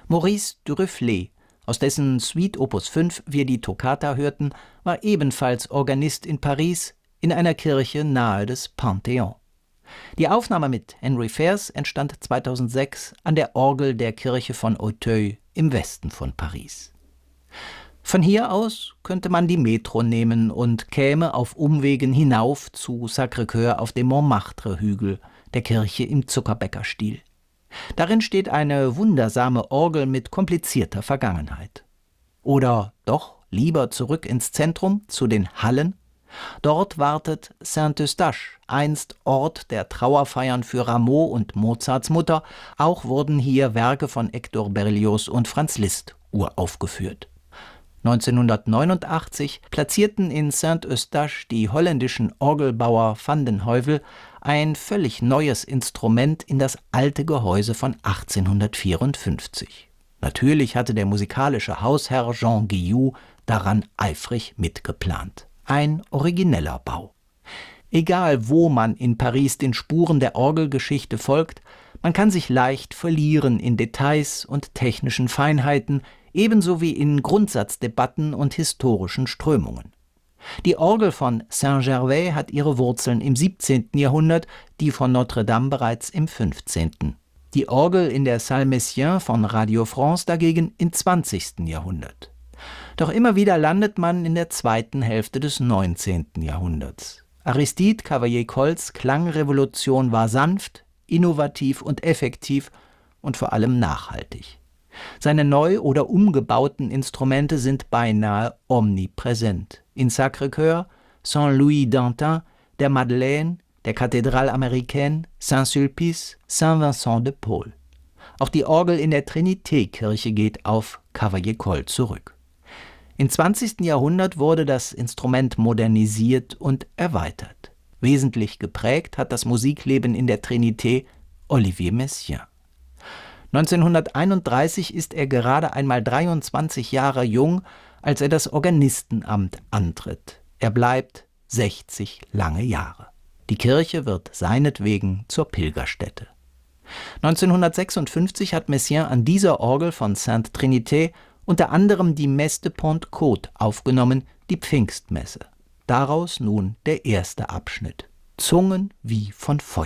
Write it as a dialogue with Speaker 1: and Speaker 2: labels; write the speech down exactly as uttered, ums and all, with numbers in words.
Speaker 1: Maurice Duruflé, aus dessen Suite Opus fünf wir die Toccata hörten, war ebenfalls Organist in Paris, in einer Kirche nahe des Panthéon. Die Aufnahme mit Henry Fairs entstand zweitausendsechs an der Orgel der Kirche von Auteuil im Westen von Paris. Von hier aus könnte man die Metro nehmen und käme auf Umwegen hinauf zu Sacré-Cœur auf dem Montmartre-Hügel, der Kirche im Zuckerbäckerstil. Darin steht eine wundersame Orgel mit komplizierter Vergangenheit. Oder doch lieber zurück ins Zentrum, zu den Hallen. Dort wartet Saint-Eustache, einst Ort der Trauerfeiern für Rameau und Mozarts Mutter. Auch wurden hier Werke von Hector Berlioz und Franz Liszt uraufgeführt. neunzehnhundertneunundachtzig platzierten in Saint-Eustache die holländischen Orgelbauer van den Heuvel ein völlig neues Instrument in das alte Gehäuse von achtzehnhundertvierundfünfzig. Natürlich hatte der musikalische Hausherr Jean Guillou daran eifrig mitgeplant. Ein origineller Bau. Egal, wo man in Paris den Spuren der Orgelgeschichte folgt, man kann sich leicht verlieren in Details und technischen Feinheiten, ebenso wie in Grundsatzdebatten und historischen Strömungen. Die Orgel von Saint-Gervais hat ihre Wurzeln im siebzehnten Jahrhundert, die von Notre-Dame bereits im fünfzehnten Die Orgel in der Salle Messiaen von Radio France dagegen im zwanzigsten Jahrhundert. Doch immer wieder landet man in der zweiten Hälfte des neunzehnten Jahrhunderts. Aristide Cavaillé-Colls Klangrevolution war sanft, innovativ und effektiv und vor allem nachhaltig. Seine neu oder umgebauten Instrumente sind beinahe omnipräsent. In Sacré-Cœur, Saint-Louis d'Antin, der Madeleine, der Cathédrale Américaine, Saint-Sulpice, Saint-Vincent de Paul. Auch die Orgel in der Trinité-Kirche geht auf Cavaillé-Coll zurück. Im zwanzigsten Jahrhundert wurde das Instrument modernisiert und erweitert. Wesentlich geprägt hat das Musikleben in der Trinité Olivier Messiaen. neunzehnhunderteinunddreißig ist er gerade einmal dreiundzwanzig Jahre jung, als er das Organistenamt antritt. Er bleibt sechzig lange Jahre. Die Kirche wird seinetwegen zur Pilgerstätte. neunzehnhundertsechsundfünfzig hat Messiaen an dieser Orgel von Sainte-Trinité unter anderem die Messe de Pentecôte aufgenommen, die Pfingstmesse. Daraus nun der erste Abschnitt. Zungen wie von Feuer.